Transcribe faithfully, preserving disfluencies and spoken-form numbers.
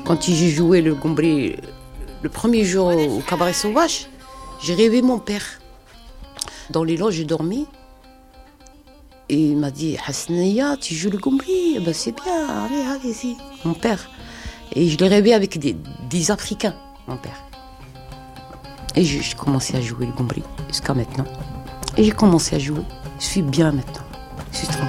Quand j'ai joué le Gombré, le premier jour au Cabaret Sauvage, j'ai rêvé mon père. Dans les loges, j'ai dormi. Et il m'a dit, Hasnaya, tu joues le Gombré? Ben, c'est bien, allez, allez-y. Mon père. Et je l'ai rêvé avec des, des Africains, mon père. Et j'ai commencé à jouer le Gombré jusqu'à maintenant. Et j'ai commencé à jouer. Je suis bien maintenant. Je suis tranquille.